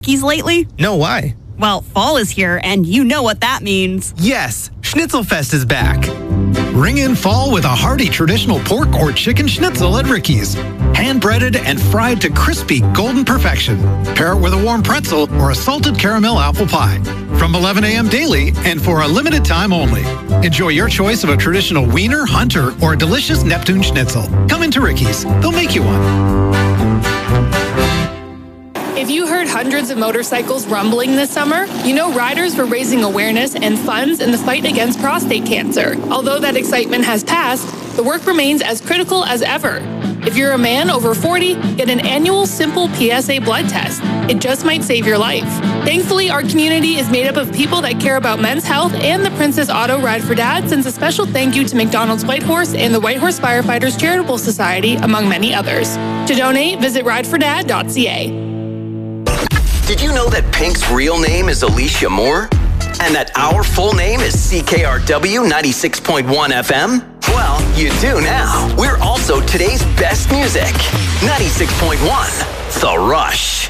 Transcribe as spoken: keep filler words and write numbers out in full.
Ricky's lately? No, why? Well, fall is here, and you know what that means. Yes, Schnitzelfest is back. Ring in fall with a hearty traditional pork or chicken schnitzel at Ricky's. Hand-breaded and fried to crispy golden perfection. Pair it with a warm pretzel or a salted caramel apple pie. From eleven a.m. daily and for a limited time only. Enjoy your choice of a traditional Wiener, Hunter, or a delicious Neptune schnitzel. Come into Ricky's. They'll make you one. If you heard hundreds of motorcycles rumbling this summer, you know riders were raising awareness and funds in the fight against prostate cancer. Although that excitement has passed, the work remains as critical as ever. If you're a man over forty, get an annual simple P S A blood test. It just might save your life. Thankfully, our community is made up of people that care about men's health, and the Princess Auto Ride for Dad sends a special thank you to McDonald's Whitehorse and the Whitehorse Firefighters Charitable Society, among many others. To donate, visit ride for dad dot c a. Did you know that Pink's real name is Alicia Moore? And that our full name is C K R W ninety-six point one F M? Well, you do now. We're also today's best music. ninety-six point one, The Rush.